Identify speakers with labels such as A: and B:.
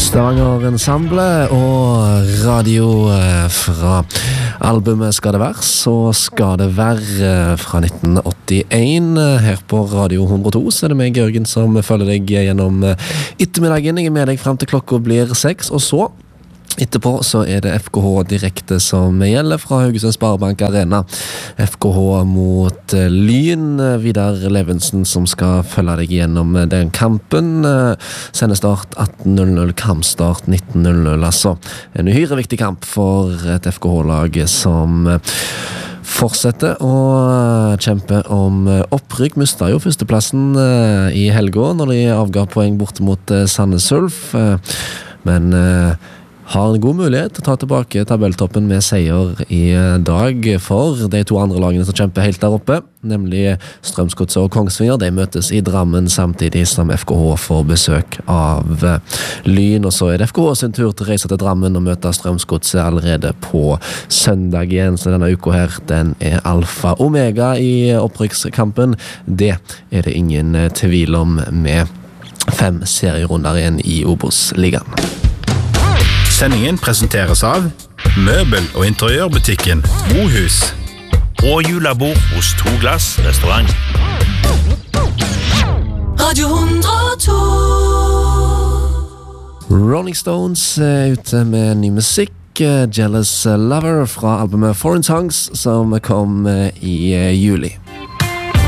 A: Stavanger Ensemble og radio fra albumet Skal det være, så skal det være fra 1981 her på Radio 102, så er det meg, Jørgen, som følger deg gjennom ettermiddagen. Jeg er med deg frem til klokka blir 6, og så etterpå så er det FKH direkte som gjelder fra Haugesund Sparebank Arena. FKH mot Lyn. Vidar Levensen som skal følge deg gjennom den kampen. Sendestart 18:00, kampstart 19:00, altså. En uhyre viktig kamp for et FKH-lag som fortsetter å kjempe om opprykk. Mistet jo førsteplassen i helga når de avga poeng bort mot Sandnes Ulf, men har en god mulighet til å ta tilbake tabelltoppen med seier i dag for de to andre lagene som kjemper helt der oppe, nemlig Strømsgodset og Kongsvinger. De møtes i Drammen samtidig som FKH får besøk av Lyn, og så er det FKH sin tur til å reise til Drammen og møte Strømsgodset allerede på søndag igjen, så denne uka her, den er alfa og omega i opprykkskampen. Det er det ingen tvil om med 5 serierunder igjen i Obos-ligaen.
B: Sendingen presenteres av Møbel- og interiørbutikken Mohus og julebord hos Toglass restaurant.
C: Radio 102.
A: Rolling Stones er ute med ny musikk. Jealous Lover fra albumet Foreign Songs som kom i juli.